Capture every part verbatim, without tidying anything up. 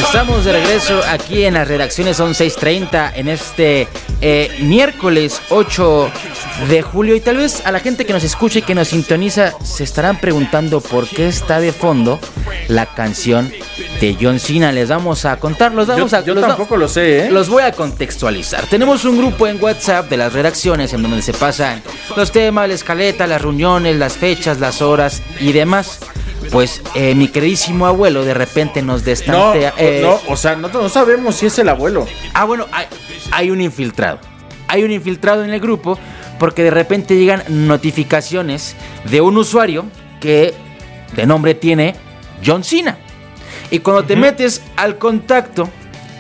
Estamos de regreso aquí en las redacciones, son seis treinta en este eh, miércoles ocho de julio. Y tal vez a la gente que nos escucha y que nos sintoniza se estarán preguntando por qué está de fondo la canción de John Cena. Les vamos a contar, los vamos yo, a... Yo los tampoco va, lo sé, ¿eh? Los voy a contextualizar. Tenemos un grupo en WhatsApp de las redacciones en donde se pasan los temas, la escaleta, las reuniones, las fechas, las horas y demás. Pues eh, mi queridísimo abuelo de repente nos destantea. No, eh, no, o sea, no, no sabemos si es el abuelo. Ah, bueno, hay, hay un infiltrado. Hay un infiltrado en el grupo porque de repente llegan notificaciones de un usuario que de nombre tiene John Cena. Y cuando te uh-huh. metes al contacto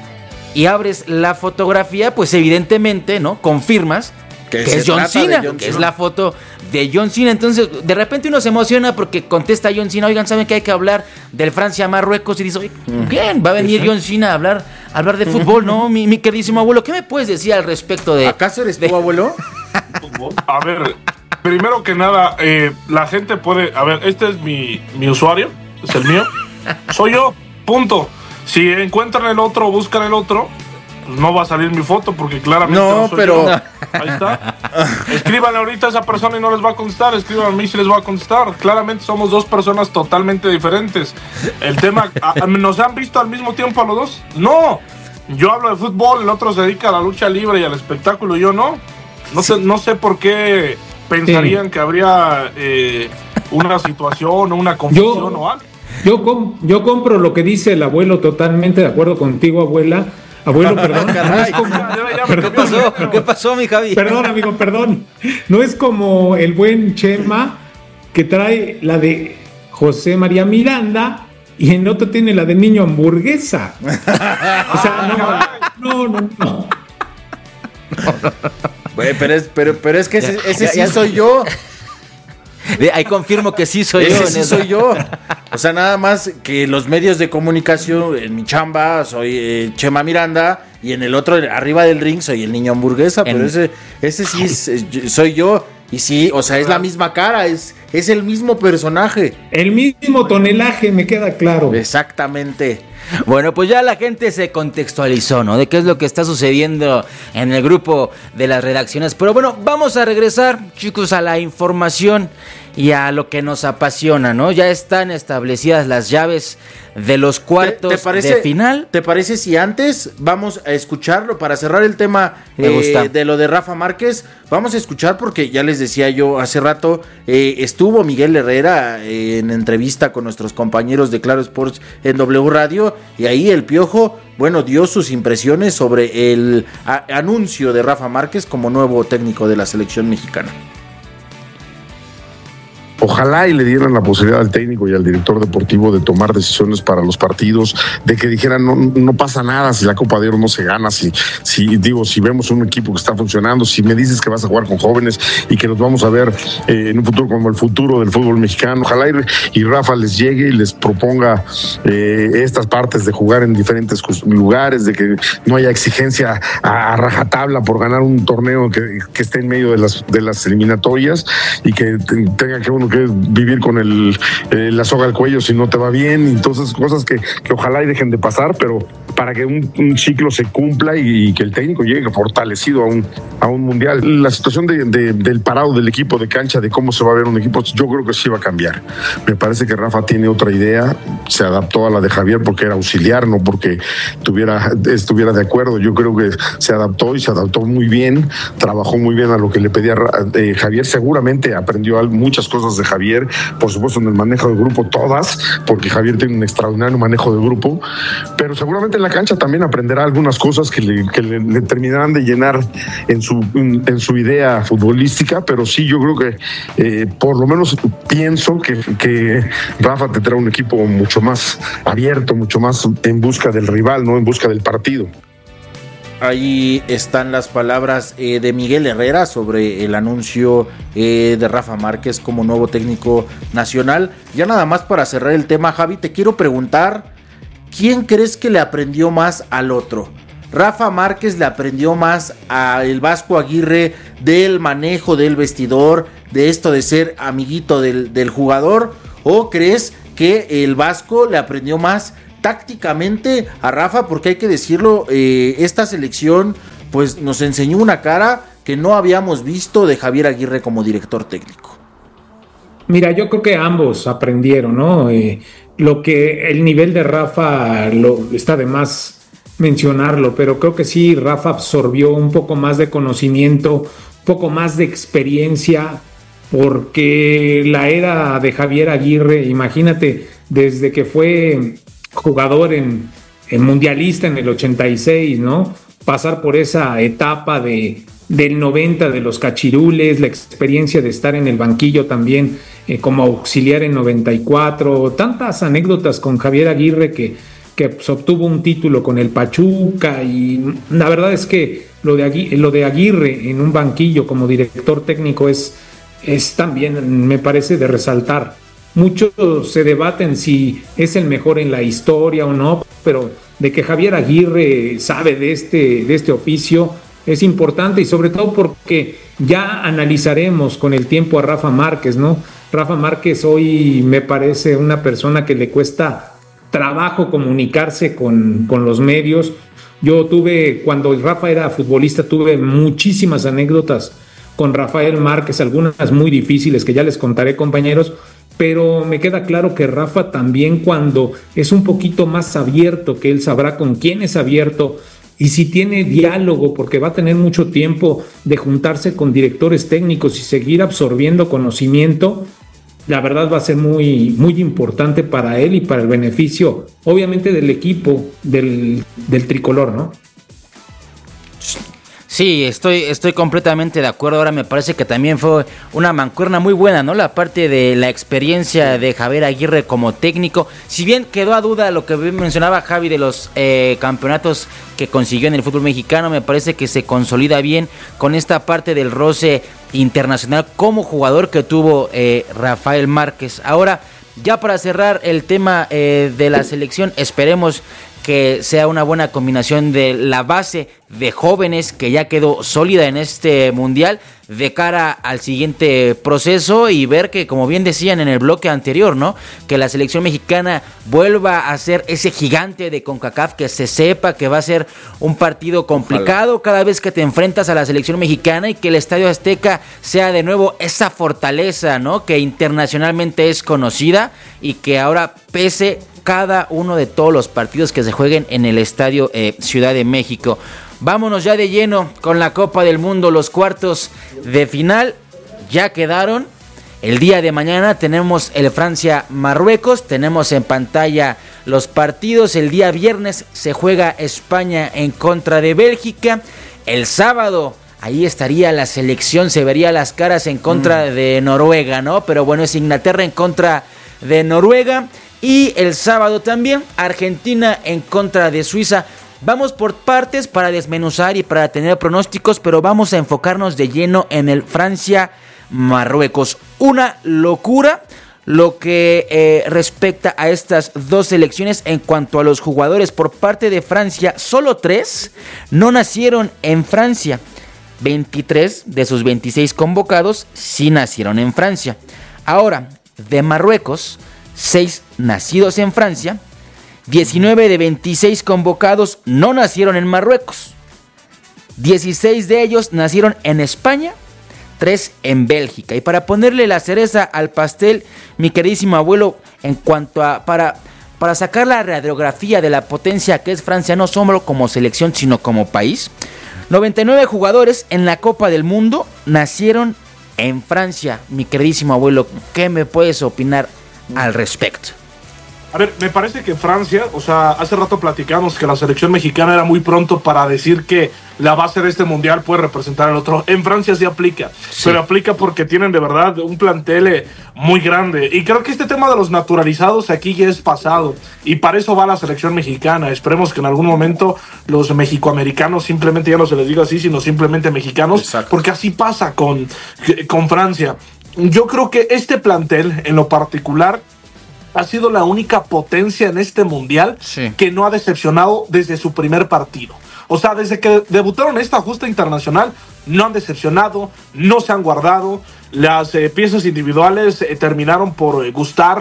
y abres la fotografía, pues evidentemente, ¿no? Confirmas que, que es John Cena, John que Cena. Es la foto de John Cena. Entonces, de repente uno se emociona porque contesta John Cena, oigan, ¿saben que hay que hablar del Francia-Marruecos? Y dice, oye, bien, va a venir John Cena a hablar, a hablar de fútbol, ¿no? Mi, mi queridísimo abuelo, ¿qué me puedes decir al respecto de... ¿Acaso eres de... tu abuelo? A ver, primero que nada, eh, la gente puede... A ver, este es mi, mi usuario, es el mío. Soy yo, punto. Si encuentran el otro o buscan el otro, pues no va a salir mi foto porque claramente no, no soy pero yo. Ahí está. Escríbanle ahorita a esa persona y no les va a contestar. Escríbanle a mí si les va a contestar. Claramente somos dos personas totalmente diferentes. El tema, a, a, ¿nos han visto al mismo tiempo a los dos? No. Yo hablo de fútbol, el otro se dedica a la lucha libre y al espectáculo, yo no. No sé, no sé por qué pensarían sí. que habría eh, una situación o una confusión yo, o algo. Yo, com- yo compro lo que dice el abuelo, totalmente de acuerdo contigo, abuela. Abuelo, perdón. No es como, ¿Qué pasó? ¿Qué pasó, mi Javi? Perdón, amigo, perdón. No es como el buen Chema que trae la de José María Miranda y en otro tiene la de Niño Hamburguesa. O sea, no, no, no, no. Güey, pero es, pero, pero es que ese, ese ya, sí ya, soy yo. Ahí confirmo que sí soy ese yo. Sí soy yo. O sea, nada más que los medios de comunicación, en mi chamba soy eh, Chema Miranda y en el otro, arriba del ring, soy el Niño Hamburguesa, en... pero ese, ese sí es, es, soy yo. Y sí, o sea, es la misma cara, es, es el mismo personaje. El mismo tonelaje, me queda claro. Exactamente. Bueno, pues ya la gente se contextualizó, ¿no? De qué es lo que está sucediendo en el grupo de las redacciones. Pero bueno, vamos a regresar, chicos, a la información y a lo que nos apasiona, ¿no? Ya están establecidas las llaves de los cuartos ¿Te, te parece, de final. ¿Te parece si antes vamos a escucharlo para cerrar el tema eh, de lo de Rafa Márquez? Vamos a escuchar porque ya les decía yo hace rato, eh, estuvo Miguel Herrera eh, en entrevista con nuestros compañeros de Claro Sports en W Radio y ahí el Piojo, bueno, dio sus impresiones sobre el a, anuncio de Rafa Márquez como nuevo técnico de la selección mexicana. Ojalá y le dieran la posibilidad al técnico y al director deportivo de tomar decisiones para los partidos, de que dijeran no, no pasa nada si la Copa de Oro no se gana, si, si digo, si vemos un equipo que está funcionando, si me dices que vas a jugar con jóvenes y que nos vamos a ver eh, en un futuro como el futuro del fútbol mexicano. Ojalá y, y Rafa les llegue y les proponga eh, estas partes de jugar en diferentes lugares, de que no haya exigencia a, a rajatabla por ganar un torneo que, que esté en medio de las, de las eliminatorias y que tenga que uno que vivir con el eh, la soga al cuello si no te va bien, entonces cosas que, que ojalá y dejen de pasar, pero para que un, un ciclo se cumpla y, y que el técnico llegue fortalecido a un, a un mundial. La situación de, de, del parado del equipo de cancha, de cómo se va a ver un equipo, yo creo que sí va a cambiar. Me parece que Rafa tiene otra idea, se adaptó a la de Javier porque era auxiliar, no porque tuviera, estuviera de acuerdo. Yo creo que se adaptó y se adaptó muy bien, trabajó muy bien a lo que le pedía eh, Javier. Seguramente aprendió muchas cosas de Javier, por supuesto en el manejo del grupo todas, porque Javier tiene un extraordinario manejo de grupo, pero seguramente en la cancha también aprenderá algunas cosas que le, que le, le terminarán de llenar en su, en, en su idea futbolística, pero sí, yo creo que eh, por lo menos pienso que, que Rafa tendrá un equipo mucho más abierto, mucho más en busca del rival, no en busca del partido. Ahí están las palabras eh, de Miguel Herrera sobre el anuncio eh, de Rafa Márquez como nuevo técnico nacional. Ya nada más para cerrar el tema, Javi, te quiero preguntar, ¿quién crees que le aprendió más al otro? ¿Rafa Márquez le aprendió más al Vasco Aguirre del manejo del vestidor, de esto de ser amiguito del, del jugador? ¿O crees que el Vasco le aprendió más tácticamente a Rafa, porque hay que decirlo, eh, esta selección pues nos enseñó una cara que no habíamos visto de Javier Aguirre como director técnico. Mira, yo creo que ambos aprendieron, ¿no? Eh, lo que el nivel de Rafa lo, está de más mencionarlo, pero creo que sí, Rafa absorbió un poco más de conocimiento, un poco más de experiencia, porque la era de Javier Aguirre, imagínate, desde que fue jugador en, en mundialista en el ochenta y seis, ¿no? Pasar por esa etapa de, del noventa de los cachirules, la experiencia de estar en el banquillo también eh, como auxiliar en noventa y cuatro, tantas anécdotas con Javier Aguirre que, que pues, obtuvo un título con el Pachuca, y la verdad es que lo de Aguirre, lo de Aguirre en un banquillo como director técnico es, es también, me parece, de resaltar. Muchos se debaten si es el mejor en la historia o no, pero de que Javier Aguirre sabe de este, de este oficio es importante, y sobre todo porque ya analizaremos con el tiempo a Rafa Márquez, ¿no? Rafa Márquez hoy me parece una persona que le cuesta trabajo comunicarse con, con los medios. Yo tuve, cuando Rafa era futbolista, tuve muchísimas anécdotas con Rafael Márquez, algunas muy difíciles que ya les contaré, compañeros, pero me queda claro que Rafa también, cuando es un poquito más abierto, que él sabrá con quién es abierto y si tiene diálogo, porque va a tener mucho tiempo de juntarse con directores técnicos y seguir absorbiendo conocimiento, la verdad va a ser muy, muy importante para él y para el beneficio, obviamente, del equipo del, del tricolor, ¿no? Sí, estoy, estoy completamente de acuerdo. Ahora me parece que también fue una mancuerna muy buena, ¿no? La parte de la experiencia de Javier Aguirre como técnico. Si bien quedó a duda lo que mencionaba Javi de los eh, campeonatos que consiguió en el fútbol mexicano, me parece que se consolida bien con esta parte del roce internacional como jugador que tuvo eh, Rafael Márquez. Ahora, ya para cerrar el tema eh, de la selección, esperemos que sea una buena combinación de la base de jóvenes que ya quedó sólida en este mundial de cara al siguiente proceso, y ver que, como bien decían en el bloque anterior, ¿no?, que la selección mexicana vuelva a ser ese gigante de CONCACAF, que se sepa que va a ser un partido complicado Ojalá. cada vez que te enfrentas a la selección mexicana, y que el Estadio Azteca sea de nuevo esa fortaleza, ¿no?, que internacionalmente es conocida, y que ahora pese cada uno de todos los partidos que se jueguen en el Estadio eh, Ciudad de México. Vámonos ya de lleno con la Copa del Mundo. Los cuartos de final ya quedaron. El día de mañana tenemos el Francia-Marruecos. Tenemos en pantalla los partidos. El día viernes se juega España en contra de Bélgica. El sábado ahí estaría la selección, se vería las caras en contra mm. de Noruega, ¿no? Pero bueno, es Inglaterra en contra de Noruega. Y el sábado también Argentina en contra de Suiza. Vamos por partes para desmenuzar y para tener pronósticos, pero vamos a enfocarnos de lleno en el Francia-Marruecos. Una locura lo que eh, respecta a estas dos selecciones en cuanto a los jugadores. Por parte de Francia, solo tres no nacieron en Francia. veintitrés de sus veintiséis convocados sí nacieron en Francia. Ahora, de Marruecos, seis nacidos en Francia, diecinueve de veintiséis convocados no nacieron en Marruecos, dieciséis de ellos nacieron en España, tres en Bélgica. Y para ponerle la cereza al pastel, mi queridísimo abuelo, en cuanto a para, para sacar la radiografía de la potencia que es Francia, no solo como selección sino como país, noventa y nueve jugadores en la Copa del Mundo nacieron en Francia. Mi queridísimo abuelo, ¿qué me puedes opinar al respecto? A ver, me parece que Francia, o sea, hace rato platicamos que la selección mexicana era muy pronto para decir que la base de este mundial puede representar al otro. En Francia sí aplica, sí. pero aplica porque tienen de verdad un plantel muy grande. Y creo que este tema de los naturalizados aquí ya es pasado, y para eso va la selección mexicana. Esperemos que en algún momento los mexicoamericanos simplemente ya no se les diga así, sino simplemente mexicanos, Exacto. porque así pasa con, con Francia. Yo creo que este plantel, en lo particular, ha sido la única potencia en este mundial sí. que no ha decepcionado desde su primer partido. O sea, desde que debutaron esta justa internacional, no han decepcionado, no se han guardado, las eh, piezas individuales eh, terminaron por eh, gustar.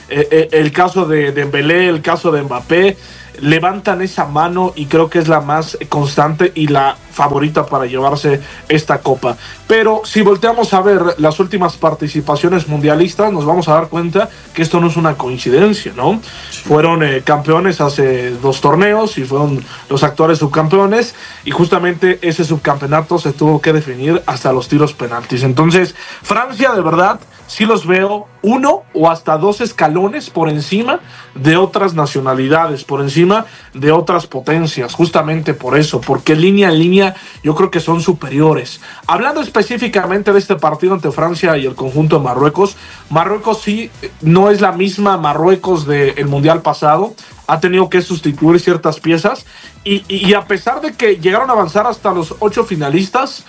eh, eh, el caso de Dembélé, el caso de Mbappé, levantan esa mano y creo que es la más constante y la favorita para llevarse esta copa. Pero si volteamos a ver las últimas participaciones mundialistas, nos vamos a dar cuenta que esto no es una coincidencia, ¿no? Sí. Fueron eh, campeones hace dos torneos y fueron los actuales subcampeones, y justamente ese subcampeonato se tuvo que definir hasta los tiros penaltis. Entonces, Francia, de verdad, sí los veo uno o hasta dos escalones por encima de otras nacionalidades, por encima de otras potencias, justamente por eso, porque línea a línea yo creo que son superiores. Hablando específicamente de este partido entre Francia y el conjunto de Marruecos, Marruecos sí no es la misma Marruecos del Mundial pasado, ha tenido que sustituir ciertas piezas, y, y, y a pesar de que llegaron a avanzar hasta los ocho finalistas,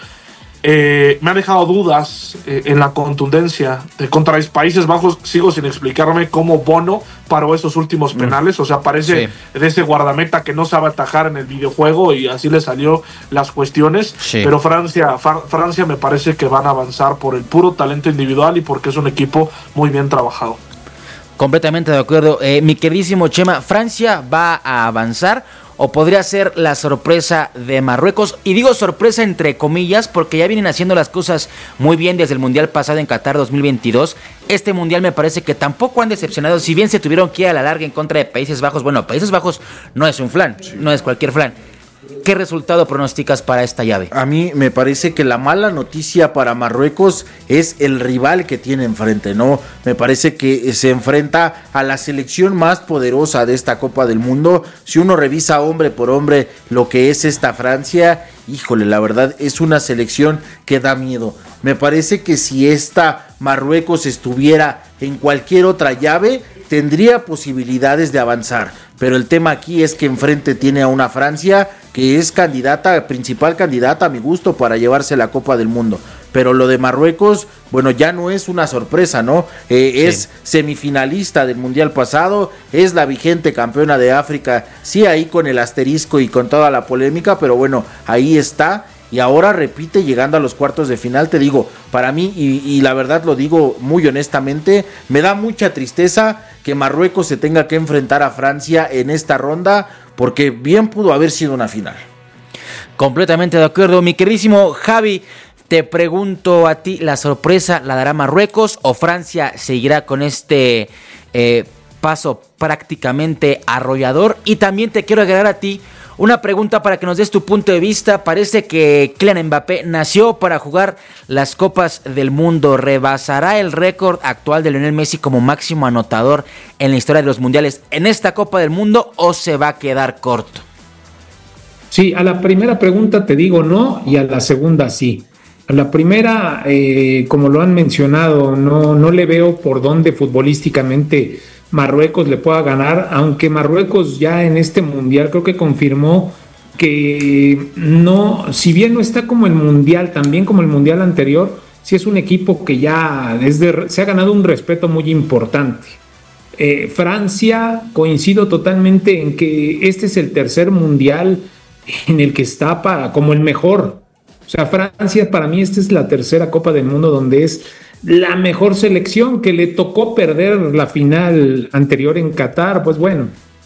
Eh, me ha dejado dudas eh, en la contundencia de contra los Países Bajos. Sigo sin explicarme cómo Bono paró esos últimos penales. O sea, parece sí. de ese guardameta que no sabe atajar en el videojuego, y así le salió las cuestiones. Sí. Pero Francia, Fra- Francia me parece que van a avanzar por el puro talento individual y porque es un equipo muy bien trabajado. Completamente de acuerdo. Eh, mi queridísimo Chema, ¿Francia va a avanzar o podría ser la sorpresa de Marruecos? Y digo sorpresa entre comillas porque ya vienen haciendo las cosas muy bien desde el Mundial pasado en Qatar dos mil veintidós. Este Mundial me parece que tampoco han decepcionado, si bien se tuvieron que ir a la larga en contra de Países Bajos. Bueno, Países Bajos no es un flan, sí. no es cualquier flan. ¿Qué resultado pronosticas para esta llave? A mí me parece que la mala noticia para Marruecos es el rival que tiene enfrente, ¿no? Me parece que se enfrenta a la selección más poderosa de esta Copa del Mundo. Si uno revisa hombre por hombre lo que es esta Francia, híjole, la verdad es una selección que da miedo. Me parece que si esta Marruecos estuviera en cualquier otra llave, tendría posibilidades de avanzar. Pero el tema aquí es que enfrente tiene a una Francia que es candidata, principal candidata a mi gusto para llevarse la Copa del Mundo. Pero lo de Marruecos, bueno, ya no es una sorpresa, ¿no? Eh, sí. Es semifinalista del Mundial pasado, es la vigente campeona de África, sí, ahí con el asterisco y con toda la polémica, pero bueno, ahí está. Y ahora repite llegando a los cuartos de final. Te digo, para mí, y, y la verdad lo digo muy honestamente, me da mucha tristeza que Marruecos se tenga que enfrentar a Francia en esta ronda, porque bien pudo haber sido una final. Completamente de acuerdo, mi queridísimo Javi. Te pregunto a ti, ¿la sorpresa la dará Marruecos o Francia seguirá con este eh, paso prácticamente arrollador? Y también te quiero agregar a ti una pregunta para que nos des tu punto de vista. Parece que Kylian Mbappé nació para jugar las Copas del Mundo. ¿Rebasará el récord actual de Lionel Messi como máximo anotador en la historia de los mundiales en esta Copa del Mundo o se va a quedar corto? Sí, a la primera pregunta te digo no, y a la segunda sí. A la primera, eh, como lo han mencionado, no, no le veo por dónde futbolísticamente Marruecos le pueda ganar, aunque Marruecos ya en este mundial creo que confirmó que no, si bien no está como el mundial, también como el mundial anterior, sí es un equipo que ya es de, se ha ganado un respeto muy importante. Eh, Francia, coincido totalmente en que este es el tercer mundial en el que está para, como el mejor. O sea, Francia para mí esta es la tercera Copa del Mundo donde es la mejor selección, que le tocó perder la final anterior en Qatar. Pues bueno,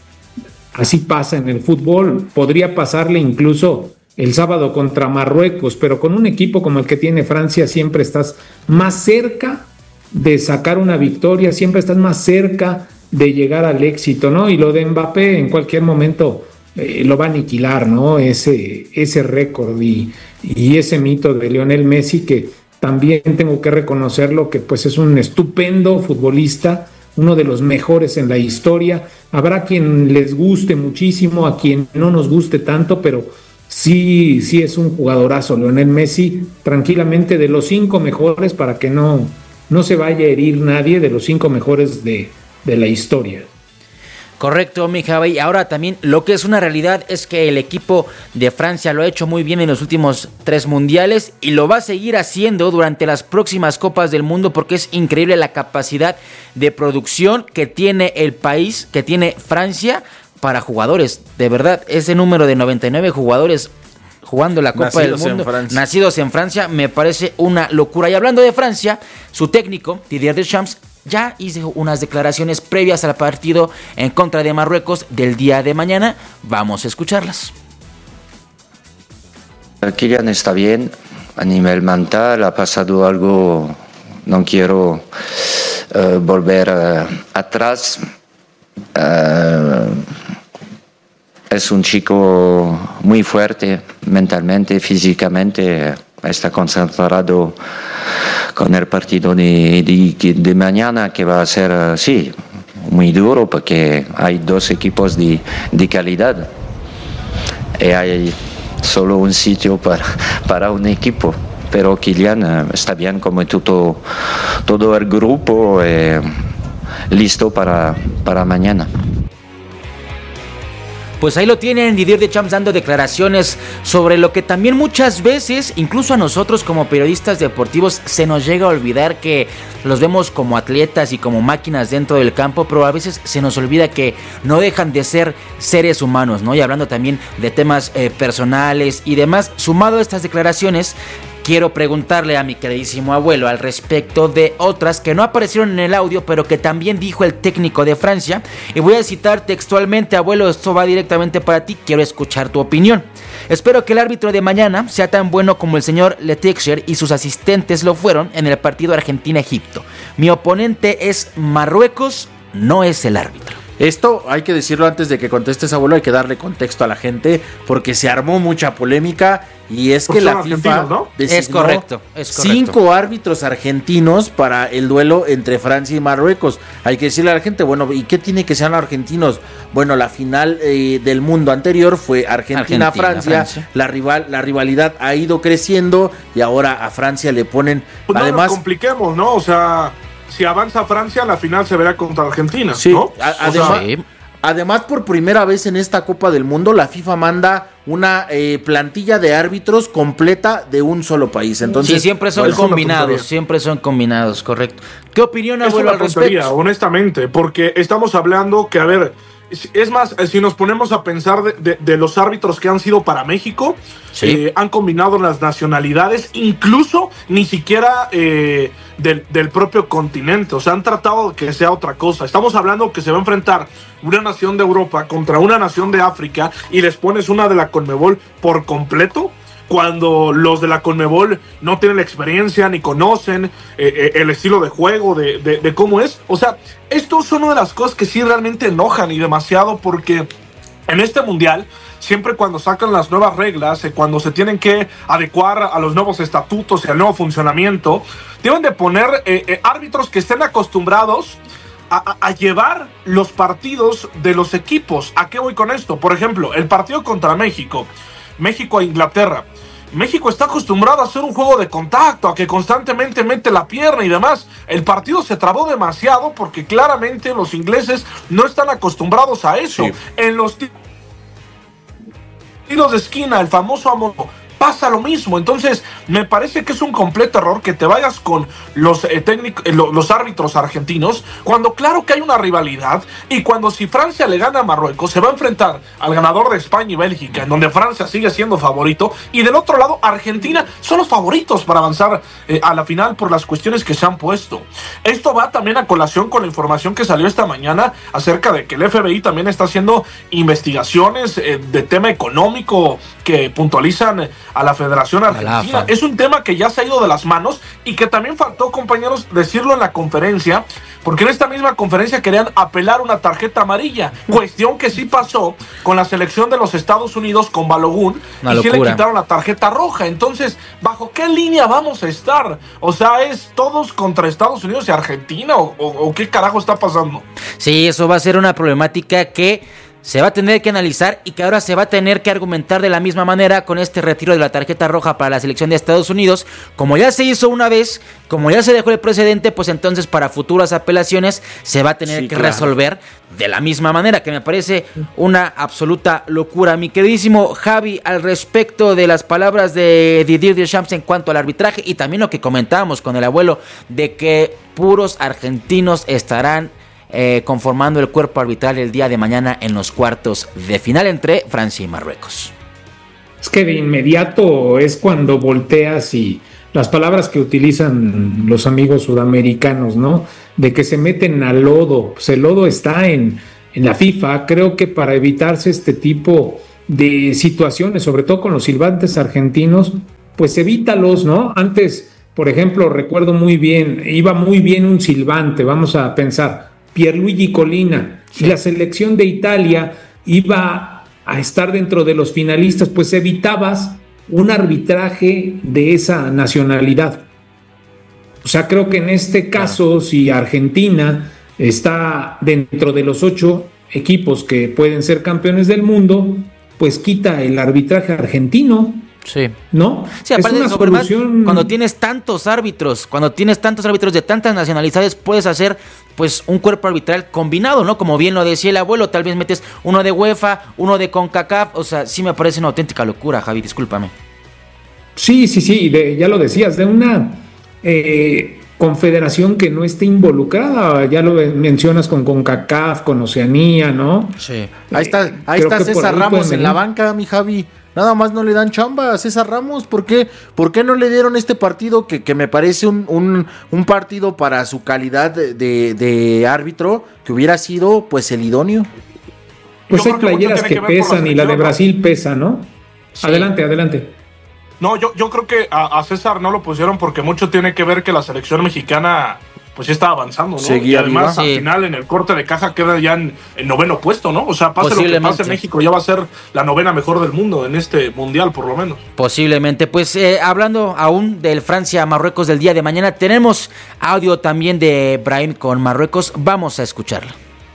así pasa en el fútbol. Podría pasarle incluso el sábado contra Marruecos, pero con un equipo como el que tiene Francia siempre estás más cerca de sacar una victoria, siempre estás más cerca de llegar al éxito, ¿no? Y lo de Mbappé en cualquier momento eh, lo va a aniquilar, ¿no? Ese, ese récord y, y ese mito de Lionel Messi, que también tengo que reconocerlo, que pues es un estupendo futbolista, uno de los mejores en la historia. Habrá quien les guste muchísimo, a quien no nos guste tanto, pero sí, sí es un jugadorazo Lionel Messi, tranquilamente de los cinco mejores, para que no, no se vaya a herir nadie, de los cinco mejores de, de la historia. Correcto, mi Javi. Ahora también lo que es una realidad es que el equipo de Francia lo ha hecho muy bien en los últimos tres mundiales y lo va a seguir haciendo durante las próximas Copas del Mundo, porque es increíble la capacidad de producción que tiene el país, que tiene Francia para jugadores. De verdad, ese número de noventa y nueve jugadores jugando la Copa nacidos del Mundo, en nacidos en Francia, me parece una locura. Y hablando de Francia, su técnico, Didier Deschamps, ya hizo unas declaraciones previas al partido en contra de Marruecos del día de mañana. Vamos a escucharlas. Kylian está bien a nivel mental, ha pasado algo, no quiero uh, volver uh, atrás. Uh, es un chico muy fuerte mentalmente, físicamente, está concentrado con el partido de, de, de mañana, que va a ser, uh, sí, muy duro porque hay dos equipos de, de calidad y hay solo un sitio para, para un equipo, pero Kylian uh, está bien como todo, todo el grupo, eh, listo para, para mañana. Pues ahí lo tienen, Didier Deschamps dando declaraciones sobre lo que también muchas veces, incluso a nosotros como periodistas deportivos, se nos llega a olvidar, que los vemos como atletas y como máquinas dentro del campo, pero a veces se nos olvida que no dejan de ser seres humanos, ¿no? Y hablando también de temas eh, personales y demás, sumado a estas declaraciones, quiero preguntarle a mi queridísimo abuelo al respecto de otras que no aparecieron en el audio, pero que también dijo el técnico de Francia. Y voy a citar textualmente: abuelo, esto va directamente para ti, quiero escuchar tu opinión. Espero que el árbitro de mañana sea tan bueno como el señor Letixier y sus asistentes lo fueron en el partido Argentina-Egipto. Mi oponente es Marruecos, no es el árbitro. Esto hay que decirlo antes de que contestes, abuelo, hay que darle contexto a la gente porque se armó mucha polémica y es que la FIFA, ¿no?, es correcto, es correcto. Cinco árbitros argentinos para el duelo entre Francia y Marruecos. Hay que decirle a la gente, bueno, ¿y qué tiene que sean argentinos? Bueno, la final eh, del mundo anterior fue Argentina-Francia, Argentina, la rival, la rivalidad ha ido creciendo y ahora a Francia le ponen, pues además, no nos compliquemos, ¿no? O sea, si avanza Francia, la final se verá contra Argentina, sí, ¿no? A- además, sí. además, por primera vez en esta Copa del Mundo, la FIFA manda una eh, plantilla de árbitros completa de un solo país. Entonces, sí, siempre son pues, combinados, siempre son combinados, correcto. ¿Qué opinión, es abuelo, una al tontería, respecto? honestamente, porque estamos hablando que, a ver, es más, si nos ponemos a pensar de, de, de los árbitros que han sido para México, sí. eh, han combinado las nacionalidades, incluso ni siquiera eh, del, del propio continente, o sea, han tratado de que sea otra cosa. Estamos hablando que se va a enfrentar una nación de Europa contra una nación de África y les pones una de la CONMEBOL por completo, cuando los de la CONMEBOL no tienen la experiencia ni conocen eh, eh, el estilo de juego de, de, de cómo es. O sea, esto es una de las cosas que sí realmente enojan y demasiado, porque en este mundial, siempre cuando sacan las nuevas reglas, eh, cuando se tienen que adecuar a los nuevos estatutos y al nuevo funcionamiento, deben de poner eh, eh, árbitros que estén acostumbrados a, a, a llevar los partidos de los equipos. ¿A qué voy con esto? Por ejemplo, el partido contra México, México a Inglaterra. México está acostumbrado a hacer un juego de contacto, a que constantemente mete la pierna y demás. El partido se trabó demasiado porque claramente los ingleses no están acostumbrados a eso. Sí. En los tiros de esquina, el famoso amor, pasa lo mismo. Entonces, me parece que es un completo error que te vayas con los, eh, técnicos, eh, los árbitros argentinos, cuando claro que hay una rivalidad, y cuando si Francia le gana a Marruecos, se va a enfrentar al ganador de España y Bélgica, en donde Francia sigue siendo favorito, y del otro lado, Argentina son los favoritos para avanzar eh, a la final por las cuestiones que se han puesto. Esto va también a colación con la información que salió esta mañana acerca de que el F B I también está haciendo investigaciones eh, de tema económico que puntualizan a la Federación Argentina. Es un tema que ya se ha ido de las manos y que también faltó, compañeros, decirlo en la conferencia, porque en esta misma conferencia querían apelar una tarjeta amarilla, cuestión que sí pasó con la selección de los Estados Unidos con Balogun, y sí le quitaron la tarjeta roja. Entonces, ¿bajo qué línea vamos a estar? O sea, ¿es todos contra Estados Unidos y Argentina o, o, o qué carajo está pasando? Sí, eso va a ser una problemática que se va a tener que analizar y que ahora se va a tener que argumentar de la misma manera con este retiro de la tarjeta roja para la selección de Estados Unidos. Como ya se hizo una vez, como ya se dejó el precedente, pues entonces para futuras apelaciones se va a tener sí, que claro. resolver de la misma manera, que me parece una absoluta locura. Mi queridísimo Javi, al respecto de las palabras de Didier Deschamps en cuanto al arbitraje y también lo que comentábamos con el abuelo de que puros argentinos estarán Eh, conformando el cuerpo arbitral el día de mañana en los cuartos de final entre Francia y Marruecos. Es que de inmediato es cuando volteas y las palabras que utilizan los amigos sudamericanos, ¿no? De que se meten al lodo. Pues el lodo está en, en la FIFA. Creo que para evitarse este tipo de situaciones, sobre todo con los silbantes argentinos, pues evítalos, ¿no? Antes, por ejemplo, recuerdo muy bien, iba muy bien un silbante, vamos a pensar, Pierluigi Collina, y la selección de Italia iba a estar dentro de los finalistas, pues evitabas un arbitraje de esa nacionalidad. O sea, creo que en este caso, si Argentina está dentro de los ocho equipos que pueden ser campeones del mundo, pues quita el arbitraje argentino. Sí. ¿No? Sí, aparte es una de solución... solución... Cuando tienes tantos árbitros, cuando tienes tantos árbitros de tantas nacionalidades, puedes hacer pues un cuerpo arbitral combinado, ¿no? Como bien lo decía el abuelo, tal vez metes uno de UEFA, uno de CONCACAF, o sea, sí me parece una auténtica locura, Javi, discúlpame. Sí, sí, sí, de, ya lo decías, de una eh, confederación que no esté involucrada, ya lo mencionas con CONCACAF, con Oceanía, ¿no? Sí. Ahí está, ahí Creo está que por César ahí Ramos pueden en la venir. banca, mi Javi. Nada más no le dan chamba a César Ramos. ¿Por qué? ¿Por qué no le dieron este partido que, que me parece un, un, un partido para su calidad de, de, de árbitro que hubiera sido pues el idóneo? Pues Yo hay creo que mucho playeras tiene que que ver por la pesan y la de selección, ¿no? Brasil pesa, ¿no? Sí. Adelante, adelante. No, yo, yo creo que a, a César no lo pusieron porque mucho tiene que ver que la selección mexicana pues ya está avanzando, ¿no? Seguía y además viva. al Sí. final en el corte de caja queda ya en, en noveno puesto, ¿no? O sea, pase lo que Posiblemente. pase, México ya va a ser la novena mejor del mundo en este mundial, por lo menos. Posiblemente, pues eh, hablando aún del Francia-Marruecos del día de mañana, tenemos audio también de Brahim con Marruecos, vamos a escucharlo.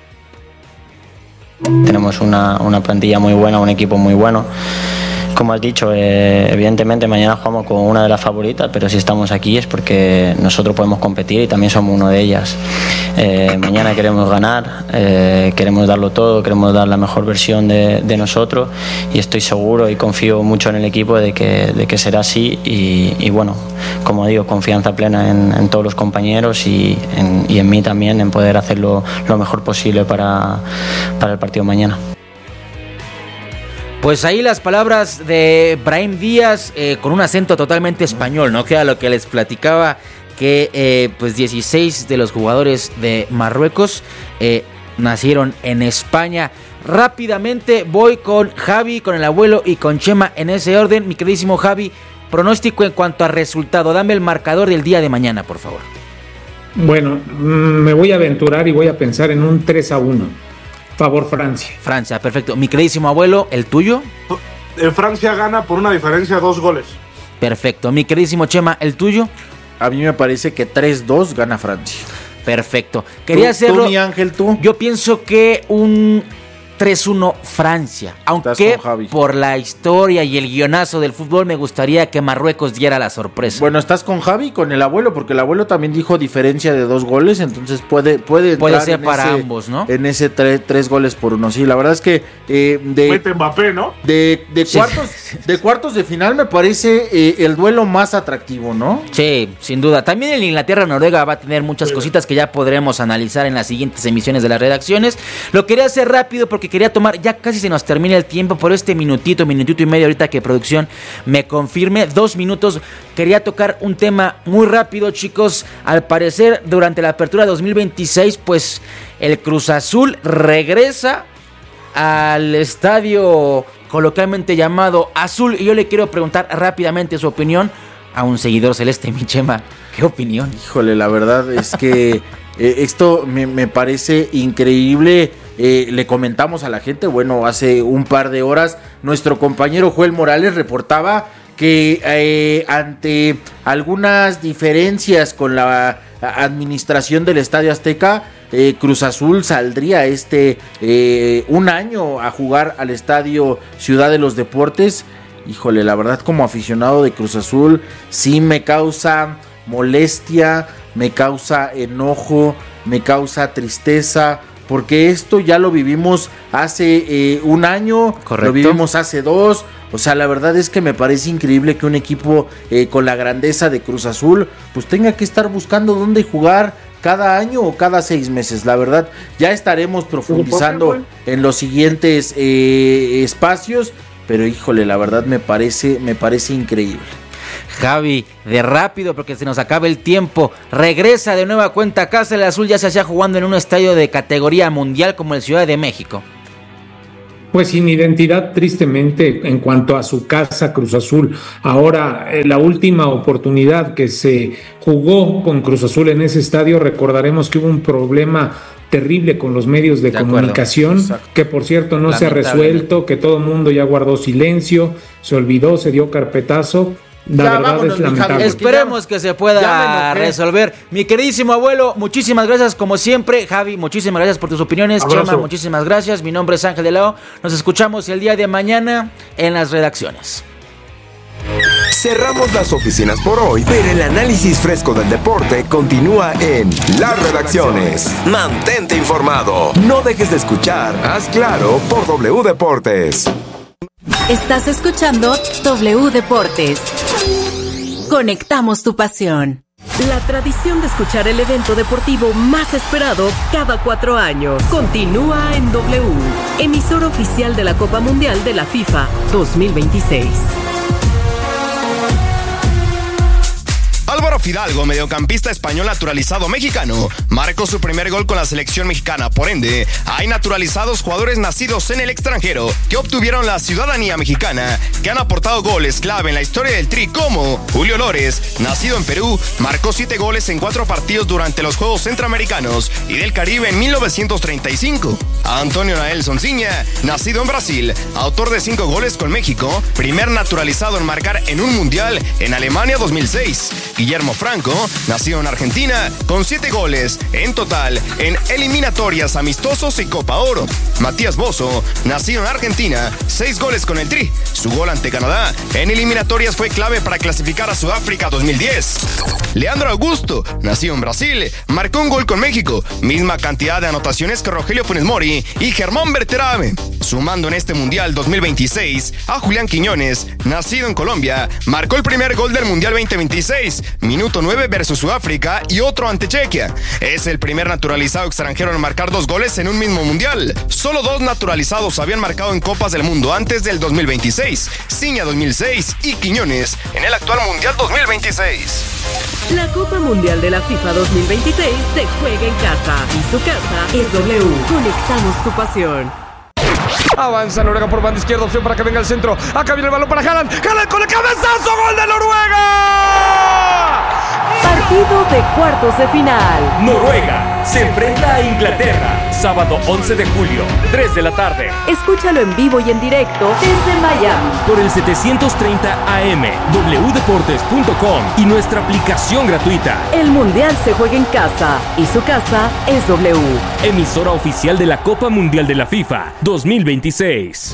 Tenemos una, una plantilla muy buena, un equipo muy bueno. Como has dicho, eh, evidentemente mañana jugamos con una de las favoritas, pero si estamos aquí es porque nosotros podemos competir y también somos uno de ellas. Eh, mañana queremos ganar, eh, queremos darlo todo, queremos dar la mejor versión de, de nosotros y estoy seguro y confío mucho en el equipo de que, de que será así y, y bueno, como digo, confianza plena en, en todos los compañeros y en, y en mí también en poder hacerlo lo mejor posible para, para el partido mañana. Pues ahí las palabras de Brahim Díaz eh, con un acento totalmente español, ¿no? Que era lo que les platicaba, que eh, pues dieciséis de los jugadores de Marruecos eh, nacieron en España. Rápidamente voy con Javi, con el abuelo y con Chema en ese orden. Mi queridísimo Javi, pronóstico en cuanto a resultado. Dame el marcador del día de mañana, por favor. Bueno, mm, me voy a aventurar y voy a pensar en un tres a uno. Favor Francia. Francia, perfecto. Mi queridísimo abuelo, ¿el tuyo? Eh, Francia gana por una diferencia de dos goles. Perfecto. Mi queridísimo Chema, ¿el tuyo? A mí me parece que tres dos gana Francia. Perfecto. Quería ¿Tú, hacerlo. tú, mi Ángel, tú? Yo pienso que un tres uno Francia. Aunque con Javi. por la historia y el guionazo del fútbol me gustaría que Marruecos diera la sorpresa. Bueno, estás con Javi, con el abuelo, porque el abuelo también dijo diferencia de dos goles, entonces puede puede, Puede entrar ser en para ese- ambos, ¿no? En ese tre- tres goles por uno. Sí, la verdad es que eh, de, Mete Mbappé, ¿no? de, de Sí. cuartos de cuartos de final me parece eh, el duelo más atractivo, ¿no? Sí, sin duda. También el Inglaterra-Noruega va a tener muchas cositas que ya podremos analizar en las siguientes emisiones de las redacciones. Lo quería hacer rápido porque quería tomar, ya casi se nos termina el tiempo, por este minutito, minutito y medio ahorita que producción me confirme, dos minutos. Quería tocar un tema muy rápido, chicos. Al parecer, durante la apertura dos mil veintiséis, pues el Cruz Azul regresa al estadio coloquialmente llamado Azul. Y yo le quiero preguntar rápidamente su opinión a un seguidor celeste, mi Chema. ¿Qué opinión? Híjole, la verdad es que eh, esto me, me parece increíble. Eh, le comentamos a la gente, bueno, hace un par de horas nuestro compañero Joel Morales reportaba que eh, ante algunas diferencias con la administración del Estadio Azteca, eh, Cruz Azul saldría este eh, un año a jugar al Estadio Ciudad de los Deportes. Híjole, la verdad como aficionado de Cruz Azul sí me causa molestia, me causa enojo, me causa tristeza, porque esto ya lo vivimos hace eh, un año, Correcto. lo vivimos hace dos. O sea, la verdad es que me parece increíble que un equipo eh, con la grandeza de Cruz Azul pues tenga que estar buscando dónde jugar cada año o cada seis meses. La verdad, ya estaremos profundizando en los siguientes eh, espacios, pero híjole, la verdad me parece, me parece increíble. Javi, de rápido porque se nos acaba el tiempo, regresa de nueva cuenta a casa, el azul ya se hacía jugando en un estadio de categoría mundial como el Ciudad de México. Pues sin identidad, tristemente, en cuanto a su casa Cruz Azul. Ahora, eh, la última oportunidad que se jugó con Cruz Azul en ese estadio, recordaremos que hubo un problema terrible con los medios de, de comunicación, que por cierto no se ha resuelto, que todo el mundo ya guardó silencio, se olvidó, se dio carpetazo. La ya, verdad vámonos, es lamentable. Esperemos que se pueda resolver. Mi queridísimo abuelo, muchísimas gracias como siempre. Javi, muchísimas gracias por tus opiniones. Abrazo. Chema, muchísimas gracias. Mi nombre es Ángel de la O. Nos escuchamos el día de mañana en las redacciones. Cerramos las oficinas por hoy, pero el análisis fresco del deporte continúa en las redacciones. Mantente informado. No dejes de escuchar Haz Claro por W Deportes. Estás escuchando W Deportes. Conectamos tu pasión. La tradición de escuchar el evento deportivo más esperado cada cuatro años continúa en W, emisora oficial de la Copa Mundial de la FIFA dos mil veintiséis. Álvaro Fidalgo, mediocampista español naturalizado mexicano, marcó su primer gol con la selección mexicana. Por ende, hay naturalizados jugadores nacidos en el extranjero que obtuvieron la ciudadanía mexicana, que han aportado goles clave en la historia del Tri, como Julio Lores, nacido en Perú, marcó siete goles en cuatro partidos durante los Juegos Centroamericanos y del Caribe en mil novecientos treinta y cinco. Antonio Nael Sonsinha, nacido en Brasil, autor de cinco goles con México, primer naturalizado en marcar en un mundial en Alemania dos mil seis. Guillermo Franco, nacido en Argentina, con siete goles en total en eliminatorias, amistosos y Copa Oro. Matías Bozo, nacido en Argentina, seis goles con el Tri. Su gol ante Canadá en eliminatorias fue clave para clasificar a Sudáfrica dos mil diez. Leandro Augusto, nacido en Brasil, marcó un gol con México, misma cantidad de anotaciones que Rogelio Funes Mori y Germán Berterame. Sumando en este Mundial dos mil veintiséis a Julián Quiñones, nacido en Colombia, marcó el primer gol del Mundial veinte veintiséis, minuto nueve versus Sudáfrica y otro ante Chequia. Es el primer naturalizado extranjero en marcar dos goles en un mismo Mundial. Solo dos naturalizados habían marcado en Copas del Mundo antes del dos mil veintiséis, Ciña dos mil seis y Quiñones en el actual Mundial dos mil veintiséis. La Copa Mundial de la FIFA dos mil veintiséis se juega en casa y su casa es W. Conectamos tu pasión. Avanza Noruega por banda izquierda, opción para que venga el centro. Acá viene el balón para Haaland. Haaland con el cabezazo, gol de Noruega. Partido de cuartos de final. Noruega se enfrenta a Inglaterra, sábado once de julio, tres de la tarde. Escúchalo en vivo y en directo desde Miami por el setecientos treinta A M, w deportes punto com y nuestra aplicación gratuita. El Mundial se juega en casa y su casa es W. Emisora oficial de la Copa Mundial de la FIFA dos mil veintiséis.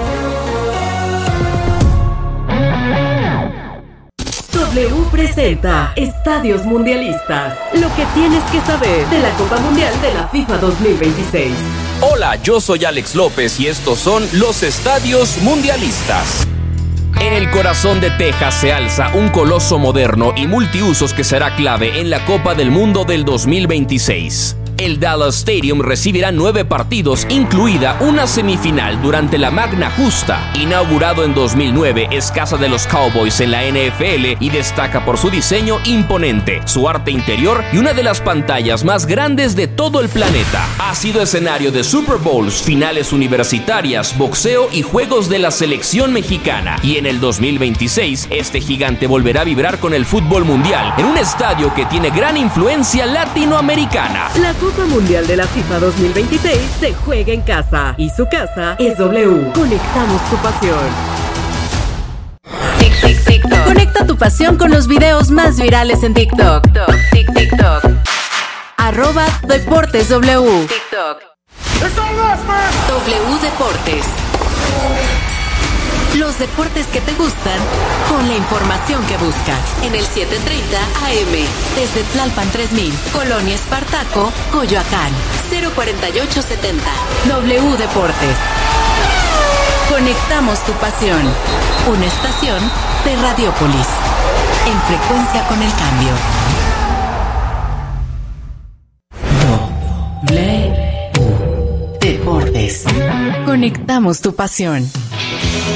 W presenta Estadios Mundialistas. Lo que tienes que saber de la Copa Mundial de la FIFA dos mil veintiséis. Hola, yo soy Alex López y estos son los Estadios Mundialistas. En el corazón de Texas se alza un coloso moderno y multiusos que será clave en la Copa del Mundo del dos mil veintiséis. El Dallas Stadium recibirá nueve partidos, incluida una semifinal durante la Magna Justa. Inaugurado en dos mil nueve, es casa de los Cowboys en la N F L y destaca por su diseño imponente, su arte interior y una de las pantallas más grandes de todo el planeta. Ha sido escenario de Super Bowls, finales universitarias, boxeo y juegos de la selección mexicana. Y en el dos mil veintiséis, este gigante volverá a vibrar con el fútbol mundial en un estadio que tiene gran influencia latinoamericana. La Copa Mundial de la FIFA dos mil veintiséis se juega en casa y su casa es W. Conectamos tu pasión. Tic, tic, TikTok. Conecta tu pasión con los videos más virales en TikTok. Tic, TikTok. Arroba Deportes W. TikTok. W Deportes. Los deportes que te gustan con la información que buscas. En el setecientos treinta A M, desde Tlalpan tres mil, Colonia Espartaco, Coyoacán, cero cuarenta y ocho setenta. W Deportes. Conectamos tu pasión. Una estación de Radiópolis. En frecuencia con el cambio. W Deportes. Conectamos tu pasión.